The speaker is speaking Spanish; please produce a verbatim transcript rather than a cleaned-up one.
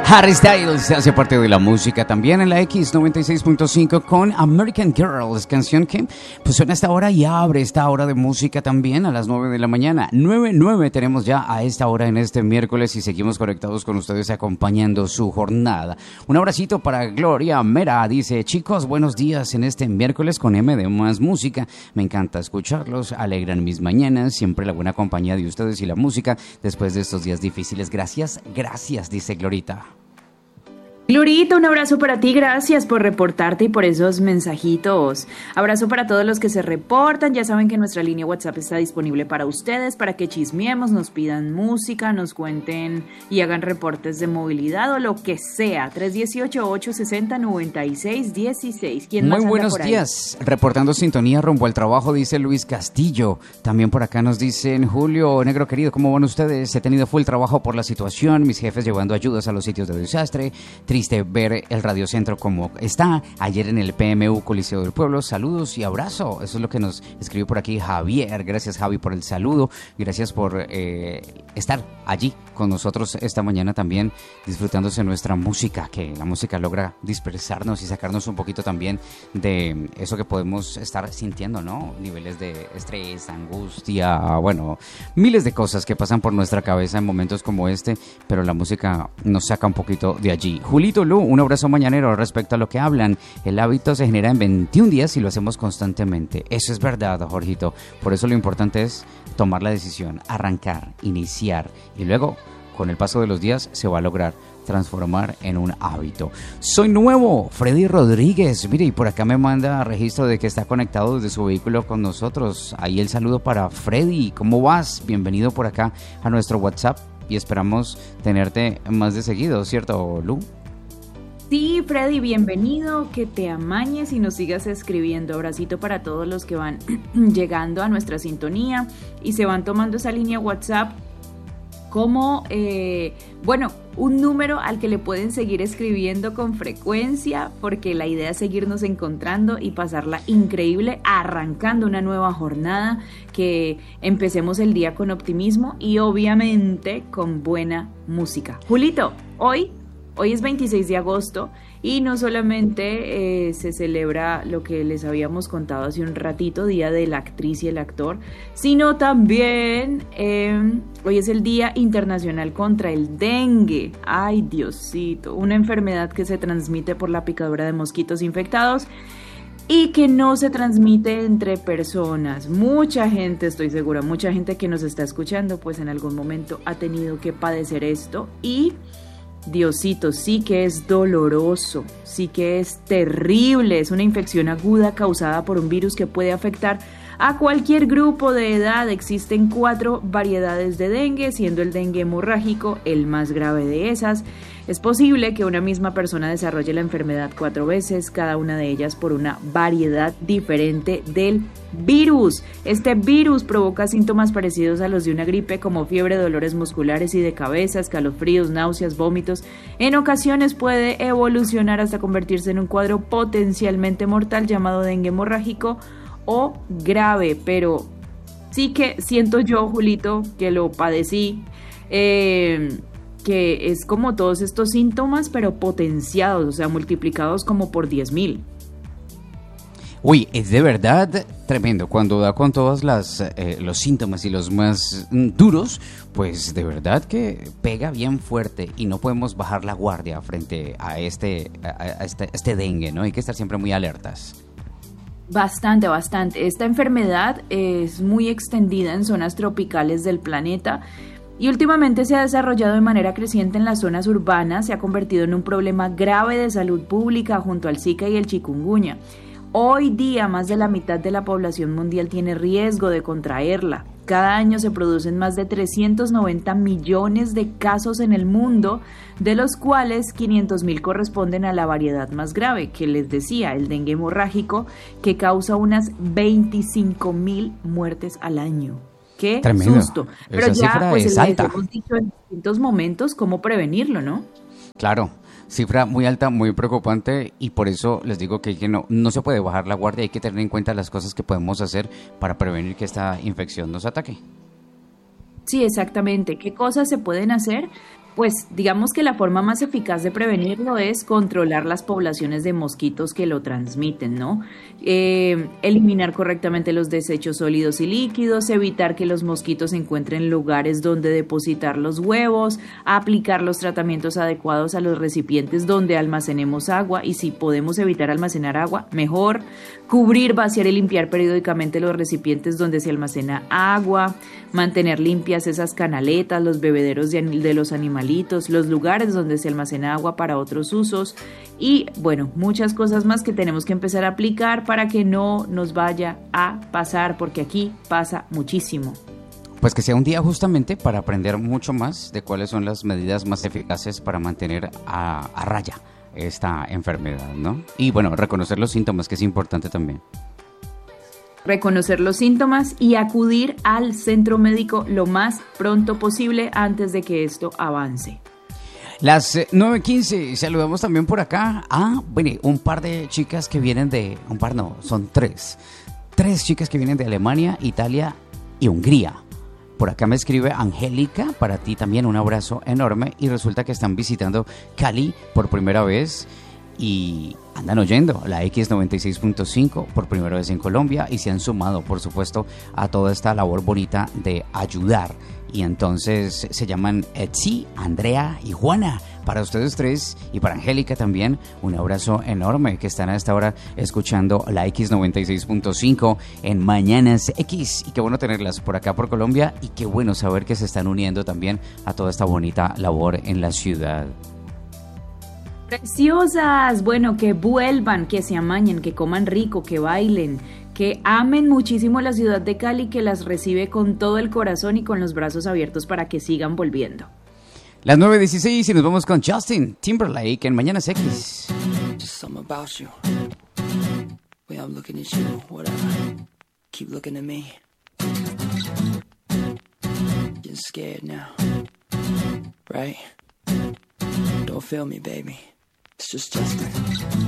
Harry Styles hace parte de la música también en la X noventa y seis punto cinco con American Girls, canción que pues suena a esta hora y abre esta hora de música también a las nueve de la mañana. nueve nueve tenemos ya a esta hora en este miércoles y seguimos conectados con ustedes acompañando su jornada. Un abracito para Gloria Mera, dice: chicos, buenos días en este miércoles con M de Más Música. Me encanta escucharlos, alegran mis mañanas, siempre la buena compañía de ustedes y la música después de estos días difíciles. Gracias, gracias, dice Glorita. Glorita, un abrazo para ti, gracias por reportarte y por esos mensajitos. Abrazo para todos los que se reportan, ya saben que nuestra línea WhatsApp está disponible para ustedes, para que chismeemos, nos pidan música, nos cuenten y hagan reportes de movilidad o lo que sea. tres uno ocho, ocho seis cero, nueve seis uno seis. ¿Quién más Muy anda buenos por ahí? días, reportando sintonía rumbo al trabajo, dice Luis Castillo. También por acá nos dicen: Julio, negro querido, ¿cómo van ustedes? He tenido full trabajo por la situación, mis jefes llevando ayudas a los sitios de desastre. Triste ver el radiocentro como está. Ayer en el P M U Coliseo del Pueblo, saludos y abrazo. Eso es lo que nos escribió por aquí Javier. Gracias, Javi, por el saludo. Gracias por eh, estar allí con nosotros esta mañana también, disfrutándose nuestra música, que la música logra dispersarnos y sacarnos un poquito también de eso que podemos estar sintiendo, ¿no? Niveles de estrés, angustia, bueno, miles de cosas que pasan por nuestra cabeza en momentos como este, pero la música nos saca un poquito de allí. Julito Lu, un abrazo mañanero respecto a lo que hablan. El hábito se genera en veintiún días y lo hacemos constantemente. Eso es verdad, Jorgito. Por eso lo importante es tomar la decisión, arrancar, iniciar y luego, con el paso de los días, se va a lograr transformar en un hábito. Soy nuevo, Freddy Rodríguez. Mire, y por acá me manda registro de que está conectado desde su vehículo con nosotros. Ahí el saludo para Freddy. ¿Cómo vas? Bienvenido por acá a nuestro WhatsApp y esperamos tenerte más de seguido, ¿cierto, Lu? Sí, Freddy, bienvenido, que te amañes y nos sigas escribiendo. Abracito para todos los que van llegando a nuestra sintonía y se van tomando esa línea WhatsApp como, eh, bueno, un número al que le pueden seguir escribiendo con frecuencia, porque la idea es seguirnos encontrando y pasarla increíble, arrancando una nueva jornada, que empecemos el día con optimismo y obviamente con buena música. Julito, hoy... Hoy es veintiséis de agosto y no solamente eh, se celebra lo que les habíamos contado hace un ratito, Día de la Actriz y el Actor, sino también eh, hoy es el Día Internacional contra el Dengue. Ay, Diosito, una enfermedad que se transmite por la picadura de mosquitos infectados y que no se transmite entre personas. Mucha gente, estoy segura, mucha gente que nos está escuchando, pues en algún momento ha tenido que padecer esto y... Diosito, sí que es doloroso, sí que es terrible, es una infección aguda causada por un virus que puede afectar a cualquier grupo de edad. Existen cuatro variedades de dengue, siendo el dengue hemorrágico el más grave de esas. Es posible que una misma persona desarrolle la enfermedad cuatro veces, cada una de ellas por una variedad diferente del virus. Este virus provoca síntomas parecidos a los de una gripe, como fiebre, dolores musculares y de cabeza, escalofríos, náuseas, vómitos. En ocasiones puede evolucionar hasta convertirse en un cuadro potencialmente mortal llamado dengue hemorrágico o grave, pero sí que siento yo, Julito, que lo padecí, eh... que es como todos estos síntomas, pero potenciados, o sea, multiplicados como por diez mil. Uy, es de verdad tremendo. Cuando da con todos las, eh, los síntomas y los más mm, duros, pues de verdad que pega bien fuerte y no podemos bajar la guardia frente a este, a, a este, a este dengue, ¿no? Hay que estar siempre muy alertas. Bastante, bastante. Esta enfermedad es muy extendida en zonas tropicales del planeta y últimamente se ha desarrollado de manera creciente en las zonas urbanas, se ha convertido en un problema grave de salud pública junto al Zika y el chikungunya. Hoy día más de la mitad de la población mundial tiene riesgo de contraerla. Cada año se producen más de trescientos noventa millones de casos en el mundo, de los cuales quinientos mil corresponden a la variedad más grave, que les decía, el dengue hemorrágico, que causa unas veinticinco mil muertes al año. ¡Qué Tremendo. Susto! Pero Esa ya cifra pues es les alta. hemos dicho en distintos momentos cómo prevenirlo, ¿no? Claro. Cifra muy alta, muy preocupante y por eso les digo que, que no, no se puede bajar la guardia, hay que tener en cuenta las cosas que podemos hacer para prevenir que esta infección nos ataque. Sí, exactamente. ¿Qué cosas se pueden hacer? Pues digamos que la forma más eficaz de prevenirlo es controlar las poblaciones de mosquitos que lo transmiten, ¿no? Eh, eliminar correctamente los desechos sólidos y líquidos, evitar que los mosquitos encuentren lugares donde depositar los huevos, aplicar los tratamientos adecuados a los recipientes donde almacenemos agua y si podemos evitar almacenar agua, mejor. Cubrir, vaciar y limpiar periódicamente los recipientes donde se almacena agua, mantener limpias esas canaletas, los bebederos de, de los animalitos, los lugares donde se almacena agua para otros usos y, bueno, muchas cosas más que tenemos que empezar a aplicar para que no nos vaya a pasar, porque aquí pasa muchísimo. Pues que sea un día justamente para aprender mucho más de cuáles son las medidas más eficaces para mantener a, a raya esta enfermedad, ¿no? Y bueno, reconocer los síntomas, que es importante también. Reconocer los síntomas y acudir al centro médico lo más pronto posible antes de que esto avance. Las eh, nueve quince, saludamos también por acá a, bueno, un par de chicas que vienen de, un par no, son tres, tres chicas que vienen de Alemania, Italia y Hungría. Por acá me escribe Angélica, para ti también un abrazo enorme y resulta que están visitando Cali por primera vez y andan oyendo la X noventa y seis punto cinco por primera vez en Colombia y se han sumado, por supuesto, a toda esta labor bonita de ayudar. Y entonces se llaman Etsi, Andrea y Juana. Para ustedes tres y para Angélica también, un abrazo enorme que están a esta hora escuchando la X noventa y seis punto cinco en Mañanas X. Y qué bueno tenerlas por acá por Colombia y qué bueno saber que se están uniendo también a toda esta bonita labor en la ciudad. Preciosas, bueno, que vuelvan, que se amañen, que coman rico, que bailen, que amen muchísimo la ciudad de Cali, que las recibe con todo el corazón y con los brazos abiertos para que sigan volviendo. Las nueve dieciséis y nos vamos con Justin Timberlake en Mañanas X. Just something about you. Way I'm looking at you, whatever. Keep looking at me. Getting scared now. Right? Don't feel me, baby. It's just Justin.